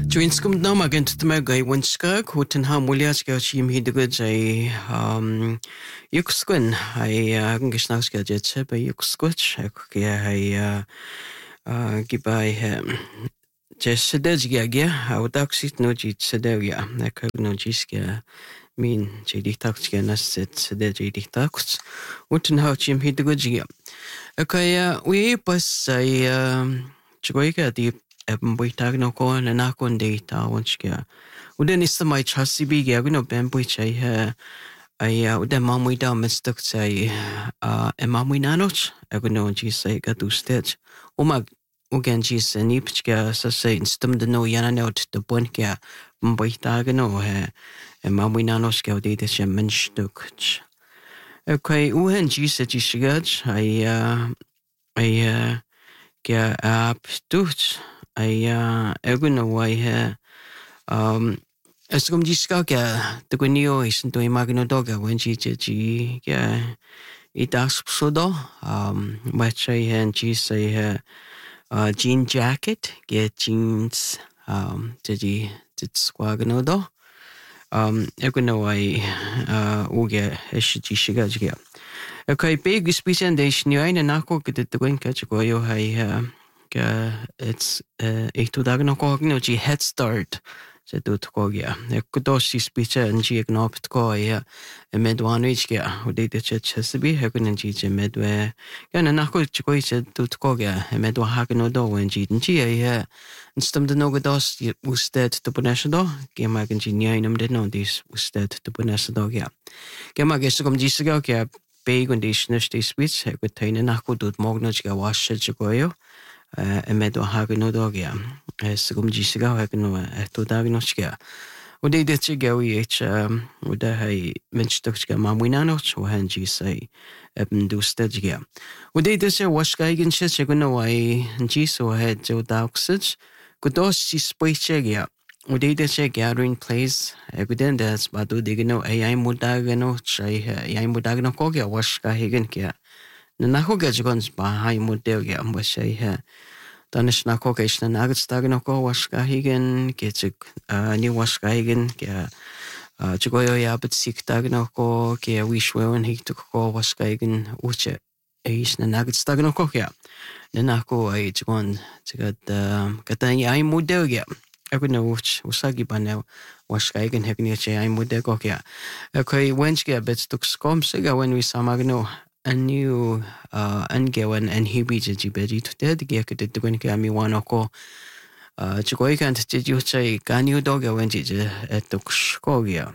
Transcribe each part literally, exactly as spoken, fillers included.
Joinskum na magent tamagai wanska kutan ha muliaska chim hidgaj ai um yuksquin ai gishnaska jetse by yuksquich ai ai gibai jessedej gagia audaxit no jit sedelia nakagno jiska min jiditaxka naset sedej jiditax utan ha chim hidgaj okay we pas ai chgoika di Eben buitag no ko na nakon data wanchka. Uden is my chassi big no ben buichai ha ai uden mamui da mistuk sai a mamui nanoch agno ji sai ga du stage. Umag ugen ji sani pchka sa sai instum de no yana not de bunka buitag no ha mamui nanoch ga de de menstuk. Okay uhen ji sa ji shigaj ai ai ga app tut ai egun away he um eskom jiska ga de gunio is to imagino doga when ji ji ga itas psodo um machai hen ji say he uh jean jacket get jeans um ji it's squagno do um egun away uh uge esh ji shiga ji okay big specialization ni eine nako get de gun catch go yo hai Uh, it's uh, ich tu dagen noch gogno ji head start se tu tkogia e kudoshi speech and ji ignopt ko ya e medwanich ga udi de chet chesbi hegun ji je medwe yana nako chkoi se tu tkogia e medwa hagno do wen ji ji ya instum de no godos usted to ponesdo ge magen ji nyainum de no dis usted to ponesdo ga ge mages kom ji siga ga big und is nicht speech he gutene nako dut mognoch ga wash chkoyo e medo hagno dogia es gum jisiga hagno e to dagnochga udi de chigawi h uda hay menchtochga mamwinano cho hanji sai ebn du stedga udi de se washga igen chegno ai jiso head jo dauxage godos si spoichega udi de se gathering place evident as badu digno ai mudagno chai ai mudagno koga washga higen kya na nakoga jgons ba hai model am wasai ha dan is na koga is na nagstag no ko washga higen get ni washga higen ke jgoyo ya bet siktag no ko ke wishwen hik to ko washga higen uche is na nagstag no ko ya na nako ai jgon jgat katan ai model ya aku no uch usagi bana washga higen hekni che ai model ko ya okay wenchga bet to skom siga when we samagno a new uh angewan and hibiji jibeji to dead ge ke de gun ke ami wano ko uh chikoi kan te ju chai ganyu doga when ji et to skogia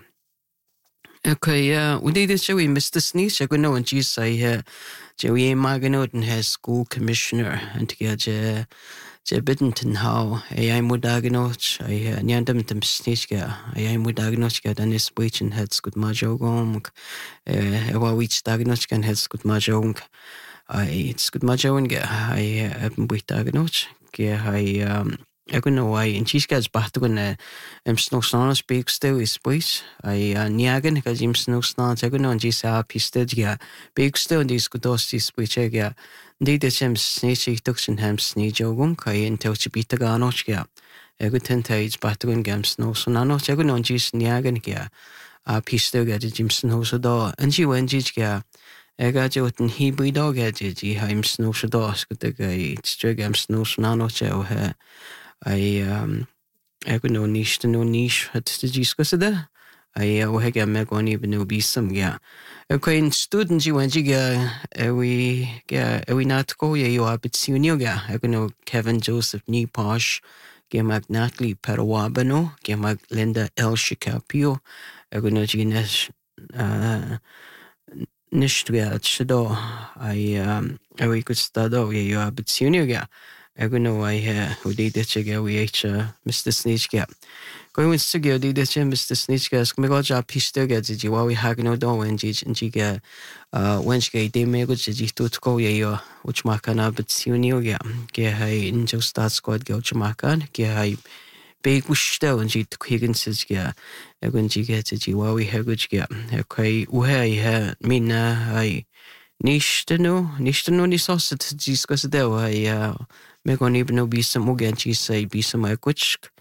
okay yeah we did show we Mister Sneeze I know and ji say here Joey Maganoten has school commissioner and to get je je bidden how ai mudagnoch ai nyandam tem sneezga ai mudagnochga dan is bwichin heads good majogong e wa wich dagnoch kan heads good majong ai it's good majong ga ai em bwitagnoch ge ai I don't know why in chiskas bahtugun em snosna speak still is bwich ai niagan ka jim snosna I don't know jisa pistedga big still dis godos dis bwichega Dide sem sneech duction ham sneejogum kai intel chibita ganochga. Egu tentage batugun gams no sonano chegun on jis niagan ga. A pisto ga jimson hosodo and ji wenjga. Ega joten hibi dog edgy haim snow shados good the guy strigam snow sonano chel he. I um egu no niche no niche had to discuss it. I uh, hega megoni benu bisum ya. Okay, in students you went ga we ga we not go ya you up it's you ga. I know Kevin Joseph Niposh, ga mag Natalie Perawabano, ga mag Linda L Shikapio. I know Gines uh nicht ga chdo. I um we could study ya you up it's you ga. I know I uh who did it ga we h Mister Sneech ga. Going to go did the Mister Snitchgas, Megoja Pistoga, did you we have no door when Jig and Jiga, uh, when she gave me good to go ya, which Makana, but Sunioga, get her in just start squad go to Makan, get her big wish still and she took Higgins says, yeah, when she gets it, you we have good get. Okay, where I had Mina, I niche to know, niche to know the sausage discuss there, I, uh, Megon even no be some more and she say be some my kuchk.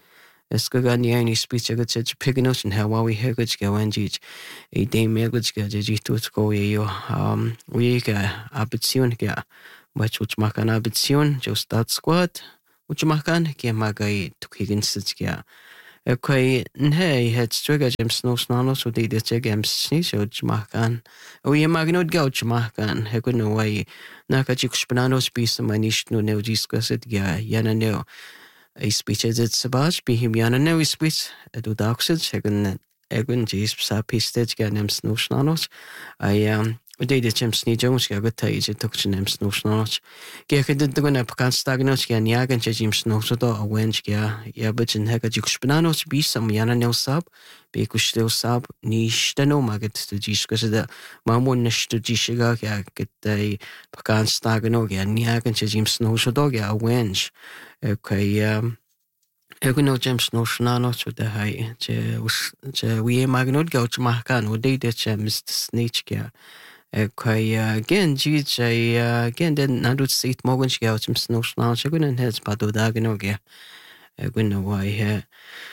Eskaga ni any speech aga che piganos and how we hegage go anjij a dame megage ga jitu go yo um we ga abitsion ga which which makan abitsion just that squad which makan ke magai tukigin sitga okay hey het strega gems no snano so de de gems sni so makan o ye magnod go makan he go no way naka chik spananos bis ma nicht no ne discussed ga yana no I speech as it's about him yana no speech do daxed second egun jis sa pistage ga nem sno snanos I um de de gems ni jones ga go tai je tok nem sno snanos ge ke de go na pakan stagnos ga niagan je jim sno so do a wench ga ya bachin he ga chik spananos bis sam yana no sab be ku stil sab ni steno maget to jis ko da mamon nishtu jishiga ga get de pakan stagno ga niagan je jim sno so do ga a wench okay um Egun no James no shnano so de hai je us je we magnod go to makan o de de James snitch ga okay again ji je again den nadu sit morgen go to sno shnano so gun hes pado da gno ga egun no why he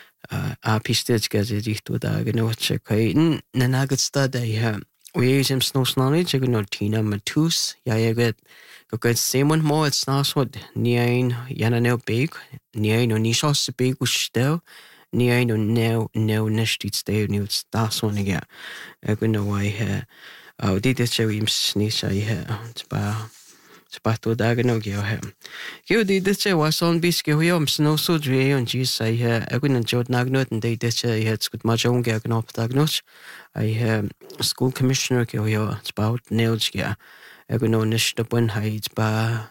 a pistage ga je to da gno che kai na nagat sta de ha we James no shnano je gun no tina matus ya ye get Because Simon mo it's not what nine yana no big nine no nisha se big ustel nine no no no nishtit stay no that's one again I don't know why he oh did it show him snisha he it's ba it's ba to da no go he you did it show was on biske ho yom sno so dre on ji say he I couldn't jot nagnot and did it show he it's good much on ga gnop dagnot I school commissioner go yo it's about nails yeah Ego no nishta bun haid ba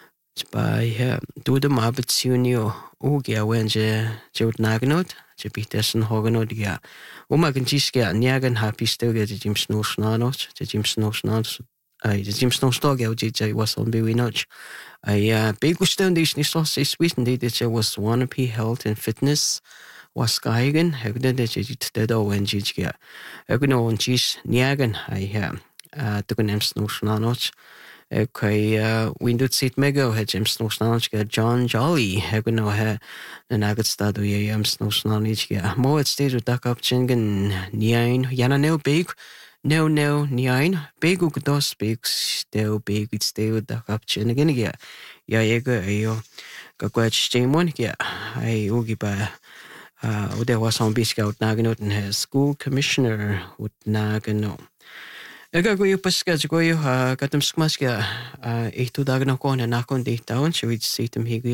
ba he do the mabitsunio o ga when je jod nagnot je bitessen hoganot ga o ma kan jiske niagan happy still get jim sno snanot je jim sno snanot ai je jim sno stog ga je was on be we notch I uh big stone dis ni so say sweet and it was wannabe health and fitness was gaigen hegde de je te do when je ga ego no on jis niagan I ha Uh, to go sno snanoch. Okay, uh, we do sit mego he jim sno snanoch ga John Jolly. He go no he na nagat stadu ye yam sno snanoch ga. Mo it stays with duck up chingen nine. Yana no big. No no nine. Big u dos big still big it stay with duck up chin again ga. Ya ye go ayo. Ga gwach stemon ga. Ai ugi ba uh there was on biscout naganot and his school commissioner would nagano. Ega go paska go yo katam skmaska eh tu dagna ko na nakon de taon shi wit sitem higu